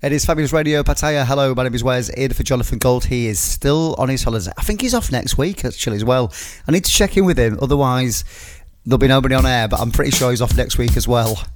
It is Fabulous Radio. Pattaya, hello, my name is Wes, in for Jonathan Gold. He is still on his holiday. I think he's off next week, actually, as well. I need to check in with him, otherwise there'll be nobody on air, but I'm pretty sure he's off next week as well.